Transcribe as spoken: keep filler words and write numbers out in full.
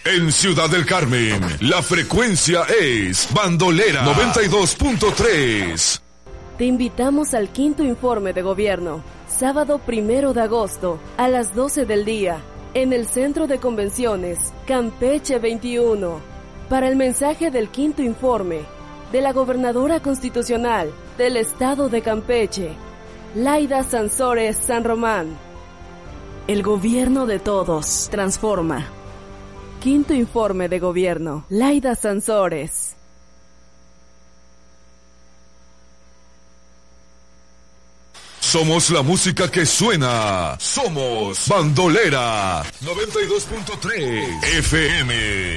En Ciudad del Carmen, la frecuencia es Bandolera noventa y dos punto tres. Te invitamos al quinto informe de gobierno, sábado primero de agosto, a las doce del día, en el Centro de Convenciones, Campeche veintiuno, para el mensaje del quinto informe de la Gobernadora Constitucional del Estado de Campeche, Laida Sansores San Román. El gobierno de todos transforma. Quinto informe de gobierno, Laida Sansores. Somos la música que suena. Somos Bandolera noventa y dos punto tres F M.